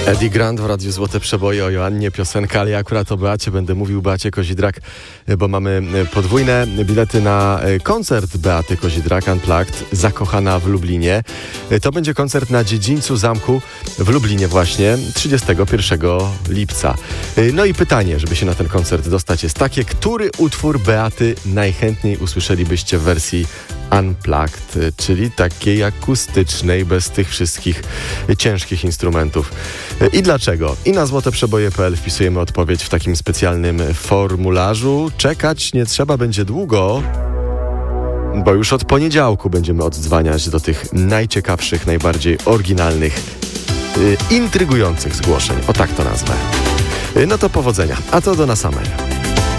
Eddie Grant w Radiu Złote Przeboje, o Joannie piosenka, ale ja akurat o Beacie będę mówił, Beacie Kozidrak, bo mamy podwójne bilety na koncert Beaty Kozidrak Unplugged, Zakochana w Lublinie. To będzie koncert na dziedzińcu zamku w Lublinie właśnie 31 lipca. No i pytanie, żeby się na ten koncert dostać, jest takie: który utwór Beaty najchętniej usłyszelibyście w wersji Unplugged, czyli takiej akustycznej, bez tych wszystkich ciężkich instrumentów? I dlaczego? I na złoteprzeboje.pl wpisujemy odpowiedź w takim specjalnym formularzu. Czekać nie trzeba będzie długo, bo już od poniedziałku będziemy oddzwaniać do tych najciekawszych, najbardziej oryginalnych, intrygujących zgłoszeń. O tak to nazwę. No to powodzenia. A to do nas Amer.